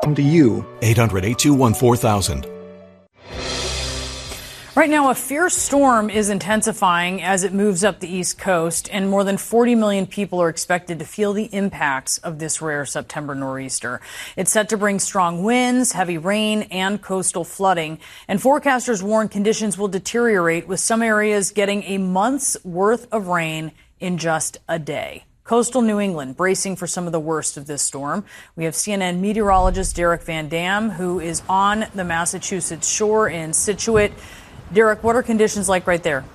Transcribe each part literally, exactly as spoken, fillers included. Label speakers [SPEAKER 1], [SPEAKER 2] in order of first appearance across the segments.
[SPEAKER 1] come to you.
[SPEAKER 2] eight hundred, eight two one, four thousand.
[SPEAKER 3] Right now, a fierce storm is intensifying as it moves up the East Coast, and more than forty million people are expected to feel the impacts of this rare September nor'easter. It's set to bring strong winds, heavy rain, and coastal flooding. And forecasters warn conditions will deteriorate, with some areas getting a month's worth of rain in just a day. Coastal New England bracing for some of the worst of this storm. We have C N N meteorologist Derek Van Dam, who is on the Massachusetts shore in Scituate. Derek, what are conditions like right there?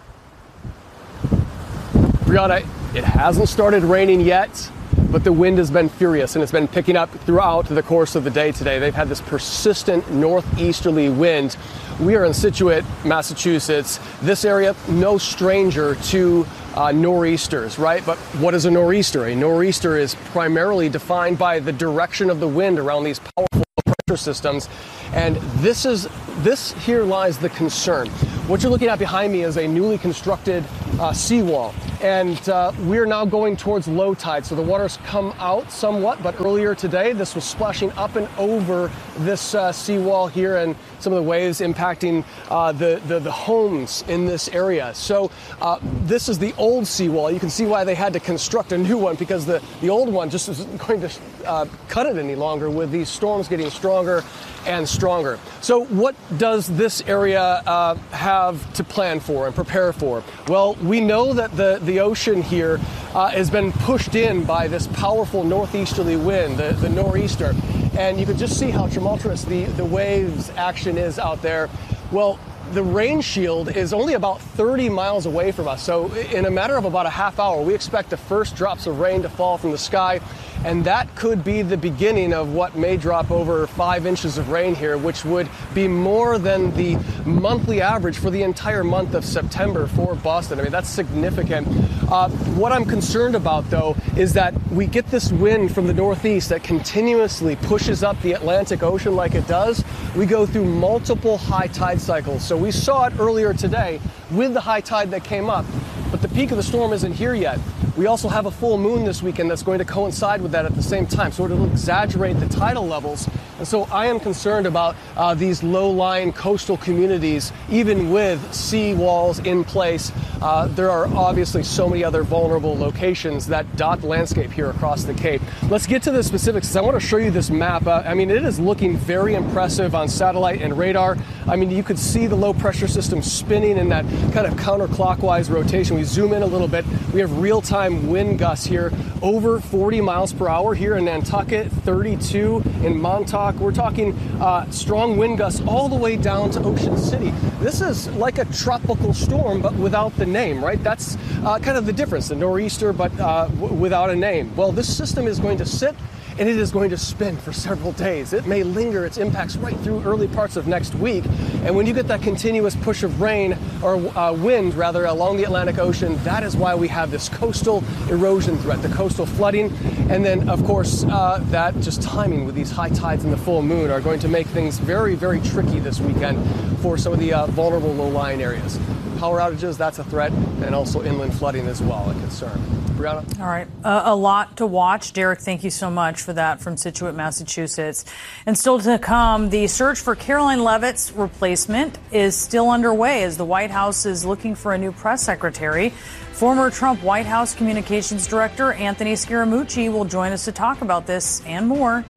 [SPEAKER 4] Brianna, it hasn't started raining yet, but the wind has been furious, and it's been picking up throughout the course of the day today. They've had this persistent northeasterly wind. We are in Scituate, Massachusetts. This area, no stranger to uh, nor'easters, right? But what is a nor'easter? A nor'easter is primarily defined by the direction of the wind around these powerful pressure systems. And this is this here lies the concern. What you're looking at behind me is a newly constructed uh, seawall. And uh, we're now going towards low tide, so the water's come out somewhat, but earlier today this was splashing up and over this uh, seawall here, and some of the waves impacting uh, the, the, the homes in this area. So uh, this is the old seawall. You can see why they had to construct a new one, because the, the old one just isn't going to uh, cut it any longer with these storms getting stronger and stronger. So what does this area uh, have to plan for and prepare for? Well, we know that the, the ocean here uh, has been pushed in by this powerful northeasterly wind, the, the nor'easter. And you can just see how tumultuous the, the waves action is out there. Well, the rain shield is only about thirty miles away from us. So in a matter of about a half hour, we expect the first drops of rain to fall from the sky. And that could be the beginning of what may drop over five inches of rain here, which would be more than the monthly average for the entire month of September for Boston. I mean, that's significant. Uh, what I'm concerned about, though, is that we get this wind from the northeast that continuously pushes up the Atlantic Ocean like it does. We go through multiple high tide cycles. So we saw it earlier today with the high tide that came up, but the peak of the storm isn't here yet. We also have a full moon this weekend that's going to coincide with that at the same time, so it'll exaggerate the tidal levels. And so I am concerned about uh, these low-lying coastal communities, even with sea walls in place. Uh, there are obviously so many other vulnerable locations that dot the landscape here across the Cape. Let's get to the specifics. I want to show you this map. Uh, I mean, it is looking very impressive on satellite and radar. I mean, you could see the low-pressure system spinning in that kind of counterclockwise rotation. We zoom in a little bit. We have real-time wind gusts here, over forty miles per hour here in Nantucket, thirty-two in Montauk. We're talking uh, strong wind gusts all the way down to Ocean City. This is like a tropical storm, but without the name, right? That's uh, kind of the difference, the nor'easter, but uh, w- without a name. Well, this system is going to sit and it is going to spin for several days. It may linger its impacts right through early parts of next week. And when you get that continuous push of rain, or uh, wind rather, along the Atlantic Ocean, that is why we have this coastal erosion threat, the coastal flooding. And then, of course, uh, that just timing with these high tides and the full moon are going to make things very, very tricky this weekend for some of the uh, vulnerable low-lying areas. Power outages, that's a threat, and also inland flooding as well, a concern. Brianna?
[SPEAKER 3] All right. Uh, a lot to watch. Derek, thank you so much for that from Scituate, Massachusetts. And still to come, the search for Caroline Leavitt's replacement is still underway as the White House is looking for a new press secretary. Former Trump White House Communications Director Anthony Scaramucci will join us to talk about this and more